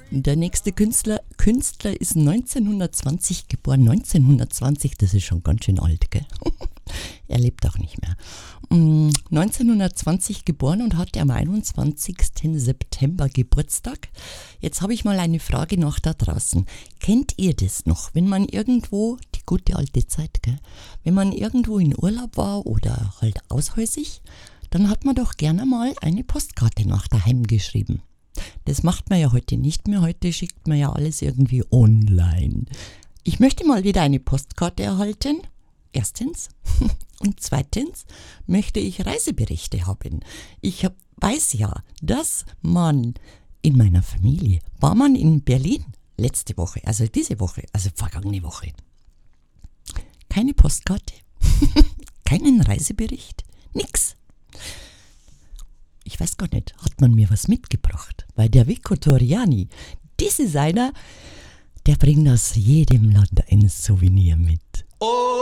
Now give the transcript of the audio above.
Der nächste Künstler ist 1920 geboren. 1920, das ist schon ganz schön alt, gell? Er lebt auch nicht mehr. 1920 geboren und hatte am 21. September Geburtstag. Jetzt habe ich mal eine Frage noch da draußen. Kennt ihr das noch, wenn man irgendwo, die gute alte Zeit, gell? Wenn man irgendwo in Urlaub war oder halt aushäusig, dann hat man doch gerne mal eine Postkarte nach daheim geschrieben. Das macht man ja heute nicht mehr. Heute schickt man ja alles irgendwie online. Ich möchte mal wieder eine Postkarte erhalten. Erstens. Und zweitens möchte ich Reiseberichte haben. Ich weiß ja, dass man in meiner Familie, war man in Berlin letzte Woche, also diese Woche, also vergangene Woche. Keine Postkarte, keinen Reisebericht, nix. Ich weiß gar nicht, hat man mir was mitgebracht? Weil der Vico Toriani, das ist einer, der bringt aus jedem Land ein Souvenir mit.